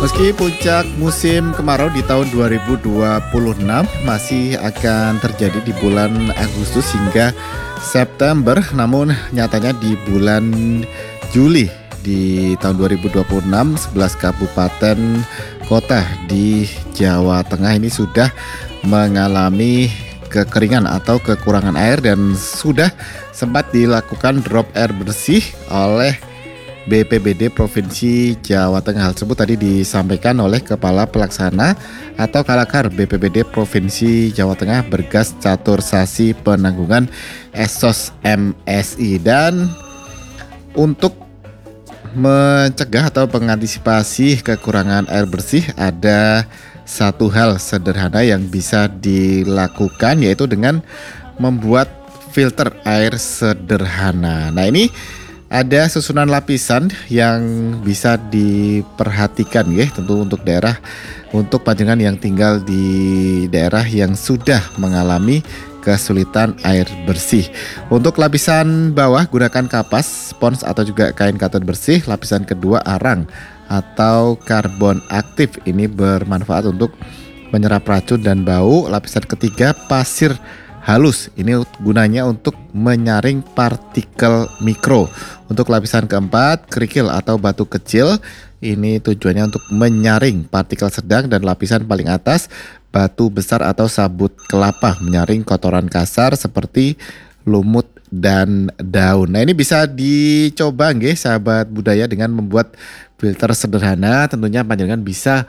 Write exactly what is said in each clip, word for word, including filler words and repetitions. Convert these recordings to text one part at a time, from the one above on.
Meski puncak musim kemarau di tahun dua ribu dua puluh enam masih akan terjadi di bulan Agustus hingga September, namun nyatanya di bulan Juli di tahun dua ribu dua puluh enam sebelas kabupaten kota di Jawa Tengah ini sudah mengalami kekeringan atau kekurangan air dan sudah sempat dilakukan drop air bersih oleh B P B D Provinsi Jawa Tengah. Hal tersebut tadi disampaikan oleh Kepala Pelaksana atau Kalakar B P B D Provinsi Jawa Tengah Bergas Catur Sasi Penanggungan Esos M S I. Dan untuk mencegah atau mengantisipasi kekurangan air bersih, ada satu hal sederhana yang bisa dilakukan, yaitu dengan membuat filter air sederhana. Nah, ini ada susunan lapisan yang bisa diperhatikan ya, tentu untuk daerah untuk panjenengan yang tinggal di daerah yang sudah mengalami kesulitan air bersih. Untuk lapisan bawah gunakan kapas, spons atau juga kain katun bersih. Lapisan kedua arang atau karbon aktif, ini bermanfaat untuk menyerap racun dan bau. Lapisan ketiga pasir halus, ini gunanya untuk menyaring partikel mikro. Untuk lapisan keempat kerikil atau batu kecil, ini tujuannya untuk menyaring partikel sedang. Dan lapisan paling atas batu besar atau sabut kelapa, menyaring kotoran kasar seperti lumut dan daun. Nah, ini bisa dicoba nggih sahabat budaya dengan membuat filter sederhana. Tentunya panjenengan bisa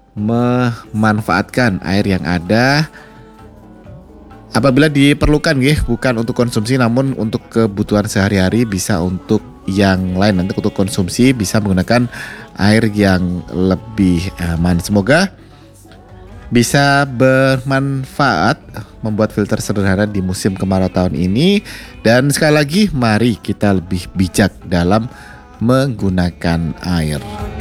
memanfaatkan air yang ada apabila diperlukan nggih, bukan untuk konsumsi namun untuk kebutuhan sehari-hari, bisa untuk yang lain. Nanti untuk konsumsi bisa menggunakan air yang lebih aman. Semoga bisa bermanfaat membuat filter sederhana di musim kemarau tahun ini. Dan sekali lagi, mari kita lebih bijak dalam menggunakan air.